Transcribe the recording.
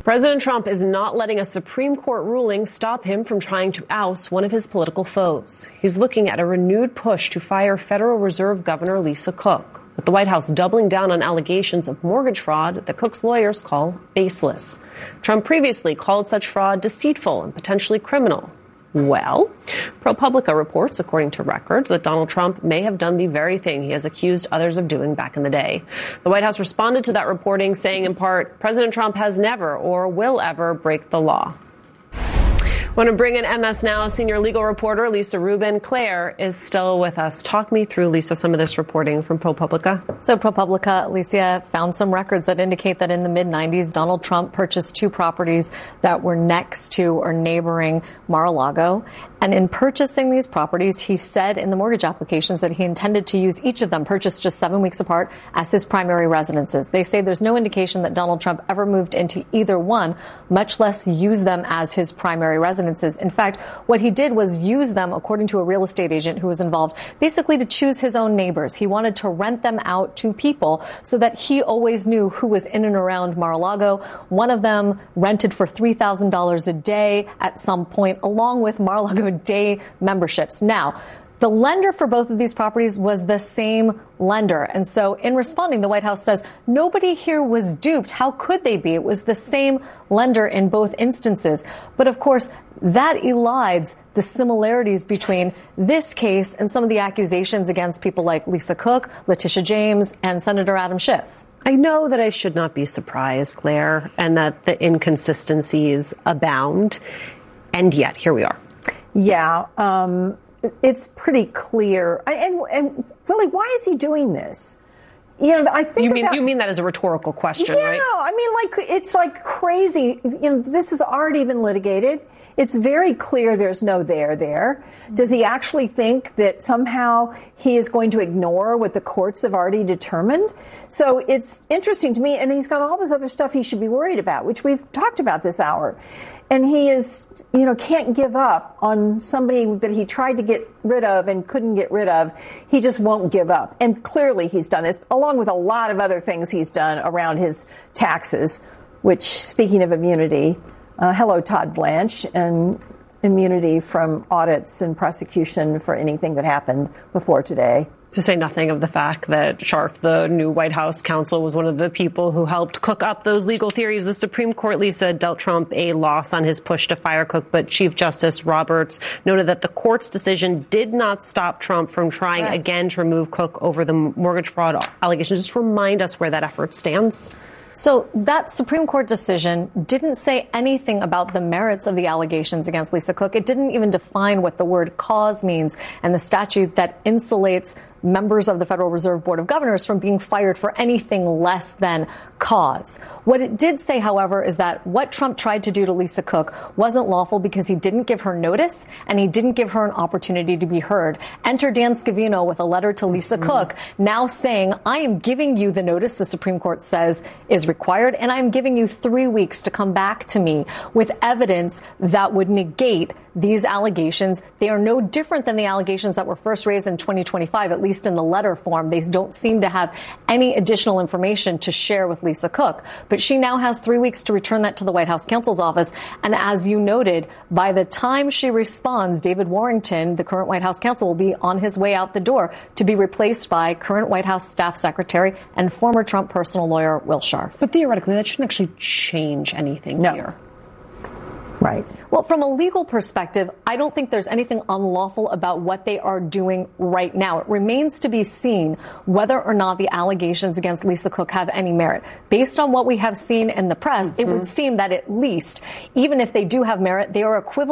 President Trump is not letting a Supreme Court ruling stop him from trying to oust one of his political foes. He's looking at a renewed push to fire Federal Reserve Governor Lisa Cook, with the White House doubling down on allegations of mortgage fraud that Cook's lawyers call baseless. Trump previously called such fraud deceitful and potentially criminal. Well, ProPublica reports, according to records, that Donald Trump may have done the very thing he has accused others of doing back in the day. The White House responded to that reporting, saying in part, President Trump has never or will ever break the law. I want to bring in MS Now senior legal reporter Lisa Rubin. Claire is still with us. Talk me through, Lisa, some of this reporting from ProPublica. So ProPublica, Alicia, found some records that indicate that in the mid-90s, Donald Trump purchased 2 properties that were next to or neighboring Mar-a-Lago. And in purchasing these properties, he said in the mortgage applications that he intended to use each of them, purchased just 7 weeks apart, as his primary residences. They say there's no indication that Donald Trump ever moved into either one, much less use them as his primary residences. In fact, what he did was use them, according to a real estate agent who was involved, basically to choose his own neighbors. He wanted to rent them out to people so that he always knew who was in and around Mar-a-Lago. One of them rented for $3,000 a day at some point, along with Mar-a-Lago day memberships. Now, the lender for both of these properties was the same lender. And so in responding, the White House says nobody here was duped. How could they be? It was the same lender in both instances. But of course, that elides the similarities between this case and some of the accusations against people like Lisa Cook, Letitia James, and Senator Adam Schiff. I know that I should not be surprised, Claire, and that the inconsistencies abound. And yet, here we are. Yeah, it's pretty clear. And really, why is he doing this? You know, I think you mean that as a rhetorical question, yeah, right? Yeah, I mean, it's like crazy. You know, this has already been litigated. It's very clear there's no there. Does he actually think that somehow he is going to ignore what the courts have already determined? So it's interesting to me. And he's got all this other stuff he should be worried about, which we've talked about this hour. And he is, you know, can't give up on somebody that he tried to get rid of and couldn't get rid of. He just won't give up. And clearly he's done this, along with a lot of other things he's done around his taxes, which, speaking of immunity, hello, Todd Blanche, and immunity from audits and prosecution for anything that happened before today. To say nothing of the fact that Scharf, the new White House counsel, was one of the people who helped cook up those legal theories. The Supreme Court, Lisa, dealt Trump a loss on his push to fire Cook, but Chief Justice Roberts noted that the court's decision did not stop Trump from trying again to remove Cook over the mortgage fraud allegations. Just remind us where that effort stands. So that Supreme Court decision didn't say anything about the merits of the allegations against Lisa Cook. It didn't even define what the word cause means and the statute that insulates members of the Federal Reserve Board of Governors from being fired for anything less than cause. What it did say, however, is that what Trump tried to do to Lisa Cook wasn't lawful because he didn't give her notice and he didn't give her an opportunity to be heard. Enter Dan Scavino with a letter to Lisa Cook now saying, I am giving you the notice the Supreme Court says is required, and I'm giving you 3 weeks to come back to me with evidence that would negate these allegations. They are no different than the allegations that were first raised in 2025, at least in the letter form. They don't seem to have any additional information to share with Lisa Cook. But she now has 3 weeks to return that to the White House counsel's office. And as you noted, by the time she responds, David Warrington, the current White House counsel, will be on his way out the door to be replaced by current White House staff secretary and former Trump personal lawyer Will Scharf. But theoretically, that shouldn't actually change anything here. Right. Well, from a legal perspective, I don't think there's anything unlawful about what they are doing right now. It remains to be seen whether or not the allegations against Lisa Cook have any merit. Based on what we have seen in the press, it would seem that at least, even if they do have merit, they are equivalent